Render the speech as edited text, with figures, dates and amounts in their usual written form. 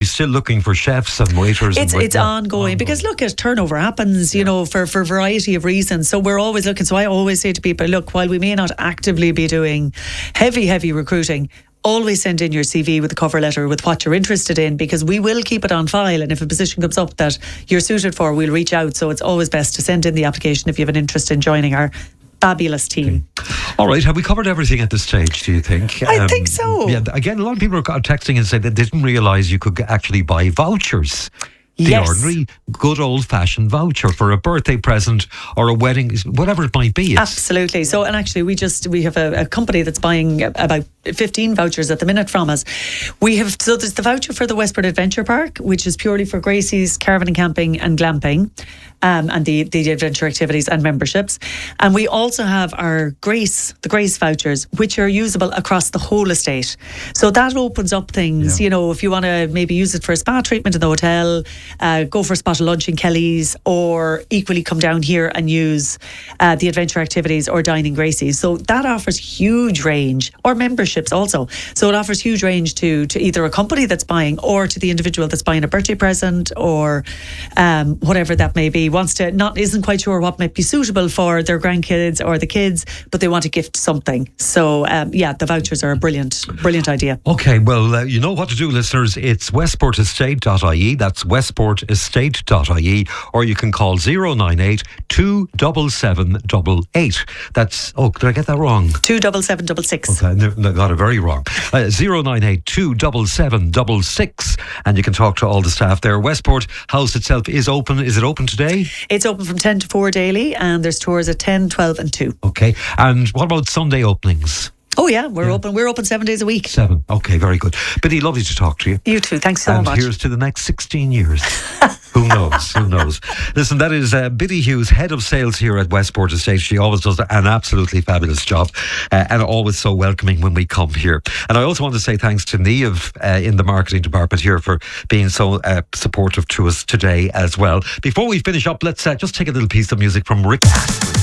still looking for chefs and waiters? It's ongoing because look, turnover happens, you know, for a variety of reasons. So we're always looking. So I always say to people, look, while we may not actively be doing heavy recruiting, always send in your CV with a cover letter with what you're interested in, because we will keep it on file, and if a position comes up that you're suited for, we'll reach out. So it's always best to send in the application if you have an interest in joining our fabulous team. All right, have we covered everything at this stage, do you think? I think so. Yeah, again, a lot of people are texting and saying that they didn't realise you could actually buy vouchers. The Yes. ordinary, good old-fashioned voucher for a birthday present or a wedding, whatever it might be. Absolutely. So, and actually, we have a company that's buying about 15 vouchers at the minute from us. So there's the voucher for the Westport Adventure Park, which is purely for Gracie's caravan and camping and glamping, and the adventure activities and memberships. And we also have our the Grace vouchers, which are usable across the whole estate. So that opens up things, you know, if you want to maybe use it for a spa treatment in the hotel, go for a spot of lunch in Kelly's, or equally come down here and use the adventure activities or dine in Gracie's. So that offers huge range, or memberships also. So it offers huge range to either a company that's buying or to the individual that's buying a birthday present or whatever that may be, isn't quite sure what might be suitable for their grandkids or the kids, but they want to gift something. So the vouchers are a brilliant idea. Okay, well, you know what to do, listeners. It's westportestate.ie. That's westportestate.ie, or you can call 098 277 888. That's, did I get that wrong? 27766. Okay, I got it very wrong. 098 277 666, and you can talk to all the staff there. Westport House itself is open. Is it open today? It's open from 10 to 4 daily, and there's tours at 10, 12 and 2. Okay, and what about Sunday openings? Oh yeah, we're open. We're open 7 days a week. 7. Okay, very good. Biddy, lovely to talk to you. You too. Thanks so and much. Here's to the next 16 years. Who knows? Who knows? Listen, that is Biddy Hughes, head of sales here at Westport Estate. She always does an absolutely fabulous job, and always so welcoming when we come here. And I also want to say thanks to Niamh in the marketing department here for being so supportive to us today as well. Before we finish up, let's just take a little piece of music from Rick.